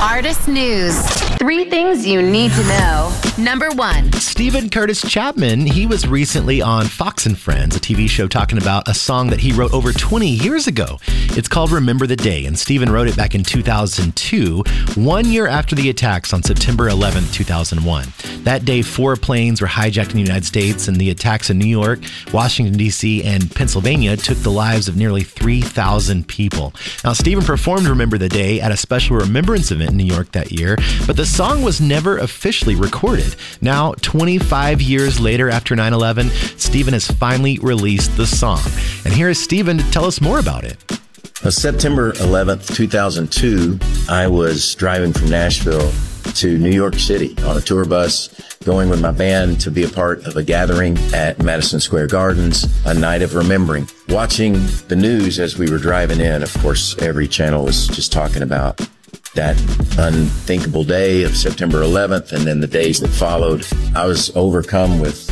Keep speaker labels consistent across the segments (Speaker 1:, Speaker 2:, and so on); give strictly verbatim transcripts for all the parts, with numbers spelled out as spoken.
Speaker 1: Artist News. Three things you need to know. Number one.
Speaker 2: Steven Curtis Chapman, he was recently on Fox and Friends, a T V show talking about a song that he wrote over twenty years ago. It's called Remember the Day, and Steven wrote it back in two thousand two, one year after the attacks on September eleventh, two thousand one. That day, four planes were hijacked in the United States, and the attacks in New York, Washington, D C, and Pennsylvania took the lives of nearly three thousand people. Now, Steven performed Remember the Day at a special remembrance event in New York that year, but the song was never officially recorded. Now, twenty-five years later after nine eleven, Steven has finally released the song. And here is Steven to tell us more about it.
Speaker 3: On September eleventh, two thousand two, I was driving from Nashville to New York City on a tour bus, going with my band to be a part of a gathering at Madison Square Gardens, a night of remembering. Watching the news as we were driving in, of course, every channel was just talking about that unthinkable day of September eleventh and then the days that followed. I was overcome with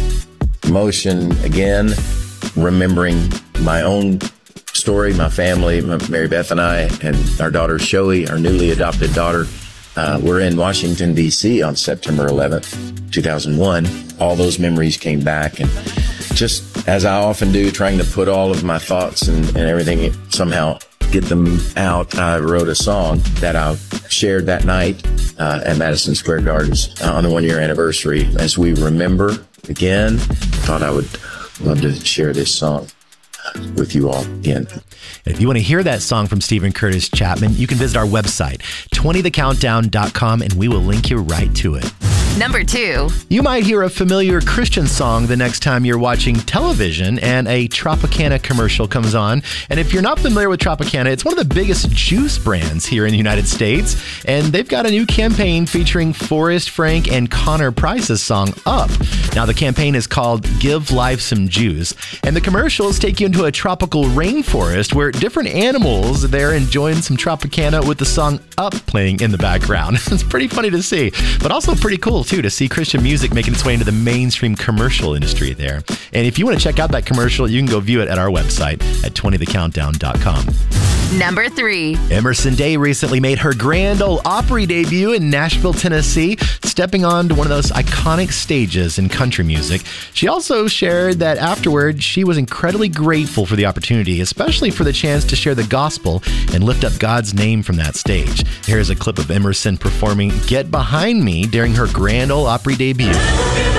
Speaker 3: emotion again, remembering my own story, my family, my, Mary Beth and I, and our daughter Shoei, our newly adopted daughter. Uh, we're in Washington, D C on September eleventh, two thousand one. All those memories came back, and just as I often do, trying to put all of my thoughts and, and everything, somehow get them out, I wrote a song that I shared that night uh, at Madison Square Gardens uh, on the one-year anniversary. As we remember again, I thought I would love to share this song with you all again.
Speaker 2: If you want to hear that song from Steven Curtis Chapman, you can visit our website, twenty the countdown dot com, and we will link you right to it.
Speaker 1: Number two.
Speaker 2: You might hear a familiar Christian song the next time you're watching television and a Tropicana commercial comes on. And if you're not familiar with Tropicana, it's one of the biggest juice brands here in the United States. And they've got a new campaign featuring Forrest Frank and Connor Price's song Up. Now, the campaign is called Give Life Some Juice. And the commercials take you into a tropical rainforest where different animals are there enjoying some Tropicana with the song Up playing in the background. It's pretty funny to see, but also pretty cool too to see Christian music making its way into the mainstream commercial industry there. And if you want to check out that commercial, you can go view it at our website at twenty the countdown dot com.
Speaker 1: Number three.
Speaker 2: Emerson Day recently made her Grand Ole Opry debut in Nashville, Tennessee, stepping onto one of those iconic stages in country music. She also shared that afterward, she was incredibly grateful for the opportunity, especially for the chance to share the gospel and lift up God's name from that stage. Here's a clip of Emerson performing Get Behind Me during her Grand Ole Opry debut.